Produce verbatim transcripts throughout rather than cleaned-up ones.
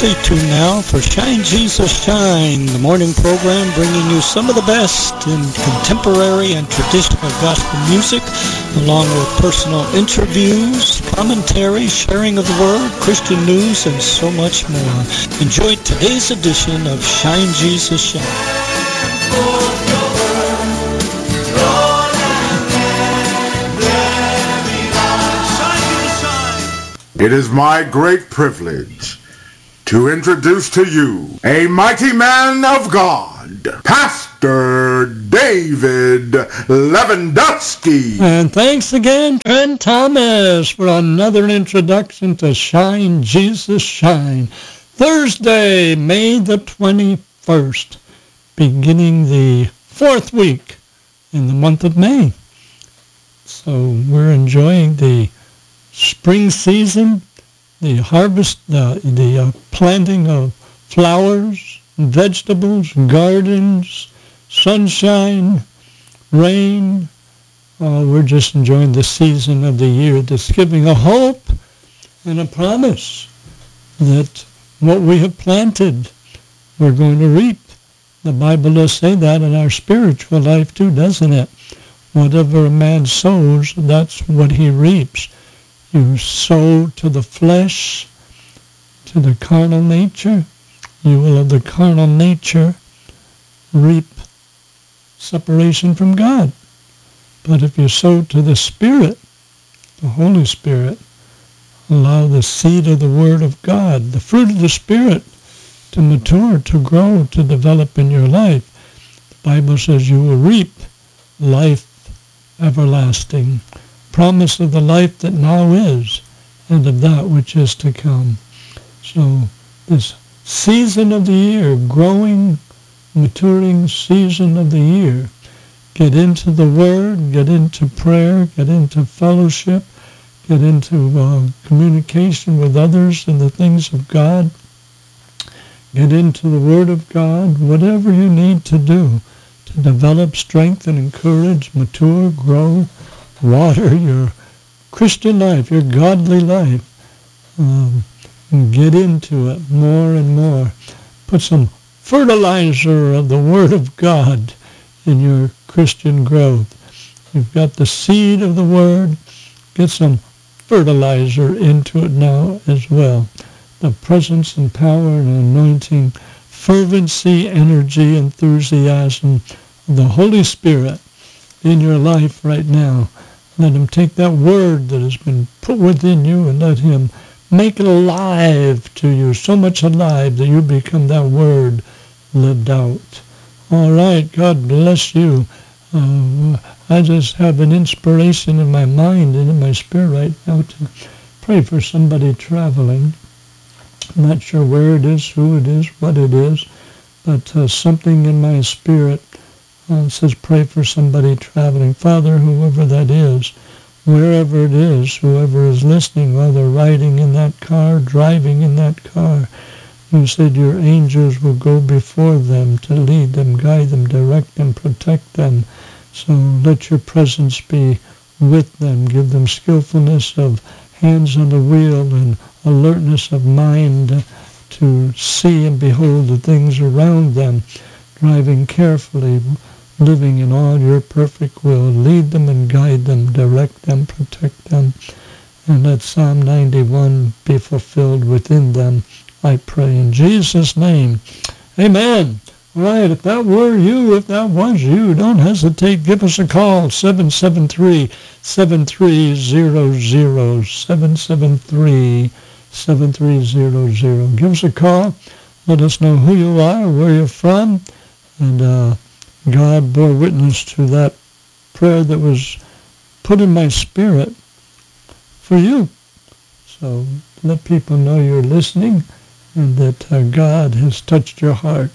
Stay tuned now for Shine Jesus Shine, the morning program bringing you some of the best in contemporary and traditional gospel music, along with personal interviews, commentary, sharing of the Word, Christian news, and so much more. Enjoy today's edition of Shine Jesus Shine. It is my great privilege to introduce to you a mighty man of God, Pastor David Lewandowski. And thanks again, Trent Thomas, for another introduction to Shine Jesus Shine. Thursday, May the twenty-first, beginning the fourth week in the month of May. So we're enjoying the spring season, the harvest, uh, the uh, planting of flowers, vegetables, gardens, sunshine, rain. Uh, we're just enjoying the season of the year that's giving a hope and a promise that what we have planted, we're going to reap. The Bible does say that in our spiritual life too, doesn't it? Whatever a man sows, that's what he reaps. You sow to the flesh, to the carnal nature, you will of the carnal nature reap separation from God. But if you sow to the Spirit, the Holy Spirit, allow the seed of the Word of God, the fruit of the Spirit, to mature, to grow, to develop in your life. The Bible says you will reap life everlasting. Promise of the life that now is and of that which is to come. So this season of the year, growing, maturing season of the year, get into the Word, get into prayer, get into fellowship, get into uh, communication with others in the things of God, get into the Word of God, whatever you need to do to develop, strengthen, encourage, mature, grow, water your Christian life, your godly life, um, and get into it more and more. Put some fertilizer of the Word of God in your Christian growth. You've got the seed of the Word, get some fertilizer into it now as well. The presence and power and anointing, fervency, energy, enthusiasm of the Holy Spirit in your life right now. Let him take that word that has been put within you and let him make it alive to you, so much alive that you become that word lived out. All right, God bless you. Uh, I just have an inspiration in my mind and in my spirit right now to pray for somebody traveling. I'm not sure where it is, who it is, what it is, but uh, something in my spirit Uh, it says pray for somebody traveling. Father, whoever that is, wherever it is, whoever is listening while they're riding in that car, driving in that car, you said your angels will go before them to lead them, guide them, direct them, protect them. So let your presence be with them. Give them skillfulness of hands on the wheel and alertness of mind to see and behold the things around them, driving carefully, living in all your perfect will. Lead them and guide them, direct them, protect them, and let Psalm ninety-one be fulfilled within them, I pray in Jesus' name. Amen. All right, if that were you, if that was you, don't hesitate. Give us a call, seven seven three, seven three zero zero, seven seven three, seven three zero zero. Give us a call. Let us know who you are, where you're from, and uh, God bore witness to that prayer that was put in my spirit for you. So let people know you're listening and that uh, God has touched your heart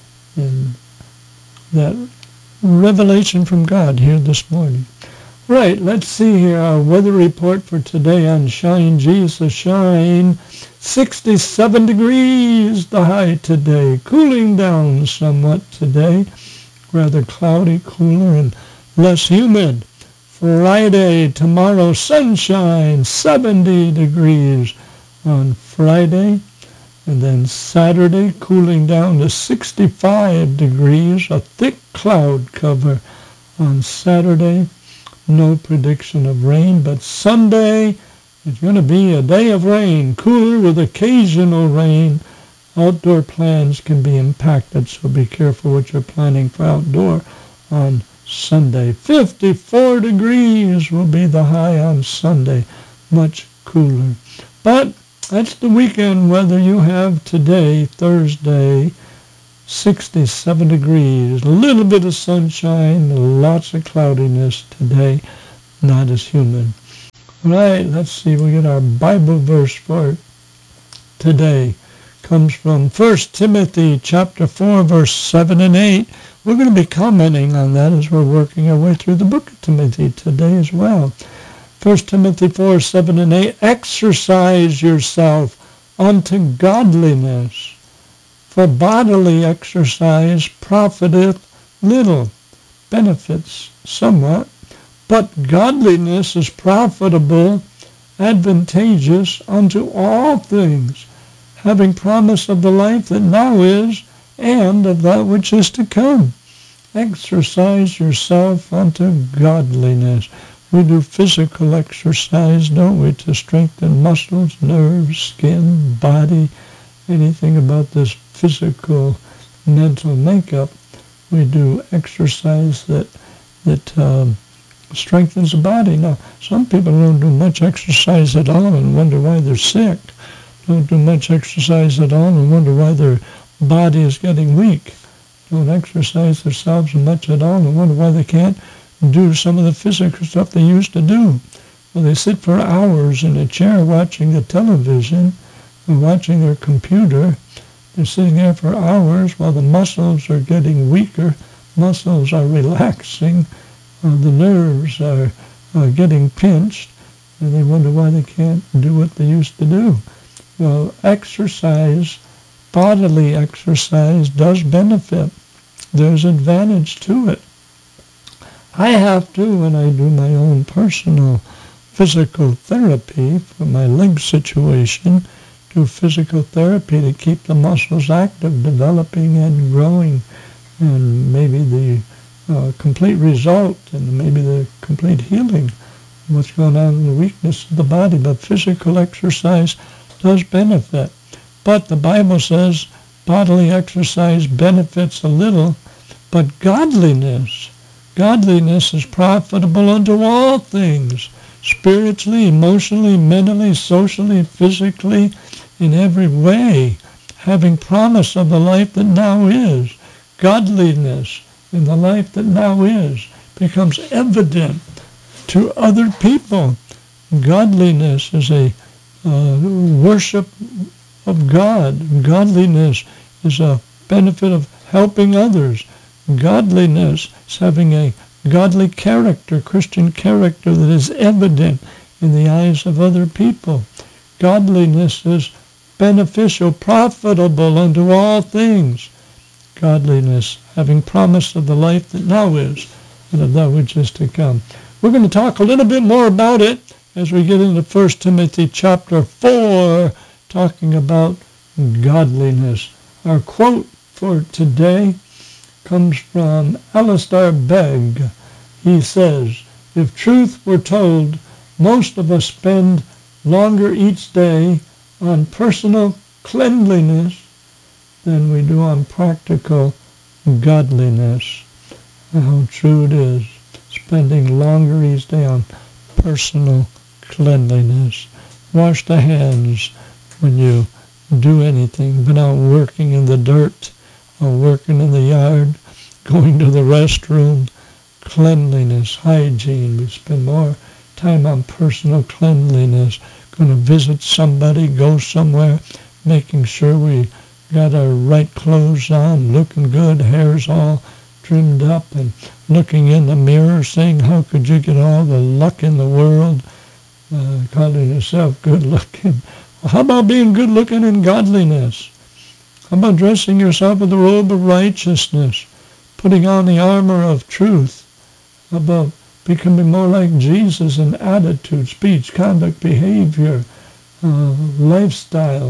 in that revelation from God here this morning. Right, let's see here our weather report for today on Shine Jesus Shine. sixty-seven degrees the high today, cooling down somewhat today. Rather cloudy, cooler, and less humid. Friday, tomorrow, sunshine, seventy degrees on Friday. And then Saturday, cooling down to sixty-five degrees, a thick cloud cover on Saturday. No prediction of rain, but Sunday is going to be a day of rain, cooler with occasional rain. Outdoor plans can be impacted, so be careful what you're planning for outdoor on Sunday. fifty-four degrees will be the high on Sunday, much cooler. But that's the weekend weather you have today, Thursday, sixty-seven degrees, a little bit of sunshine, lots of cloudiness today, not as humid. All right, let's see, we get our Bible verse for today. Comes from First Timothy chapter four, verse seven and eight. We're going to be commenting on that as we're working our way through the book of Timothy today as well. First Timothy four, seven and eight, exercise yourself unto godliness, for bodily exercise profiteth little, benefits somewhat, but godliness is profitable, advantageous unto all things, having promise of the life that now is, and of that which is to come. Exercise yourself unto godliness. We do physical exercise, don't we, to strengthen muscles, nerves, skin, body, anything about this physical, mental makeup. We do exercise that that um, strengthens the body. Now, some people don't do much exercise at all and wonder why they're sick. Don't do much exercise at all and wonder why their body is getting weak. Don't exercise themselves much at all and wonder why they can't do some of the physical stuff they used to do. Well, they sit for hours in a chair watching the television or watching their computer. They're sitting there for hours while the muscles are getting weaker, muscles are relaxing, uh, the nerves are uh, getting pinched, and they wonder why they can't do what they used to do. Well, exercise, bodily exercise, does benefit. There's advantage to it. I have to, when I do my own personal physical therapy for my leg situation, do physical therapy to keep the muscles active, developing and growing, and maybe the uh, complete result and maybe the complete healing of what's going on in the weakness of the body. But physical exercise does benefit. But the Bible says bodily exercise benefits a little, but godliness, godliness is profitable unto all things, spiritually, emotionally, mentally, socially, physically, in every way, having promise of the life that now is. Godliness in the life that now is becomes evident to other people. Godliness is a uh, worship of God. Godliness is a benefit of helping others. Godliness is having a godly character, Christian character that is evident in the eyes of other people. Godliness is beneficial, profitable unto all things. Godliness, having promise of the life that now is and of that which is to come. We're going to talk a little bit more about it as we get into First Timothy chapter four, talking about godliness. Our quote for today comes from Alistair Begg. He says, if truth were told, most of us spend longer each day on personal cleanliness than we do on practical godliness. How true it is, spending longer each day on personal cleanliness. Wash the hands when you do anything, but out working in the dirt, or working in the yard, going to the restroom. Cleanliness, hygiene. We spend more time on personal cleanliness. Going to visit somebody, go somewhere, making sure we got our right clothes on, looking good, hair's all trimmed up, and looking in the mirror saying, how could you get all the luck in the world, uh, calling yourself good looking? Well, how about being good looking in godliness? How about dressing yourself with the robe of righteousness, putting on the armor of truth? How about becoming more like Jesus in attitude, speech, conduct, behavior, uh, lifestyle,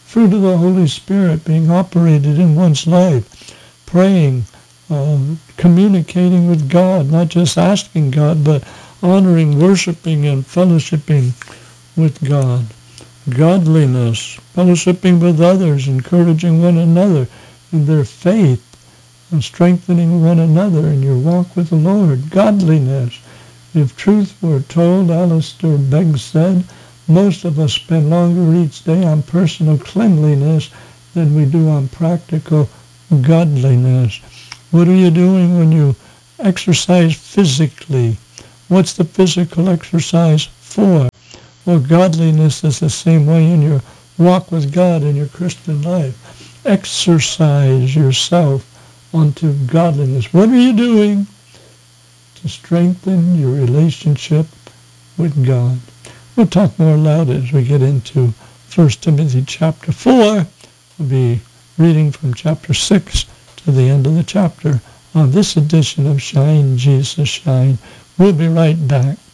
fruit of the Holy Spirit being operated in one's life, praying, uh, communicating with God, not just asking God, but honoring, worshiping, and fellowshipping with God. Godliness, fellowshipping with others, encouraging one another in their faith, and strengthening one another in your walk with the Lord. Godliness. If truth were told, Alistair Begg said, most of us spend longer each day on personal cleanliness than we do on practical godliness. What are you doing when you exercise physically? What's the physical exercise for? Well, godliness is the same way in your walk with God in your Christian life. Exercise yourself unto godliness. What are you doing to strengthen your relationship with God? We'll talk more about it as we get into First Timothy chapter four. We'll be reading from chapter six to the end of the chapter on this edition of Shine, Jesus, Shine. We'll be right back.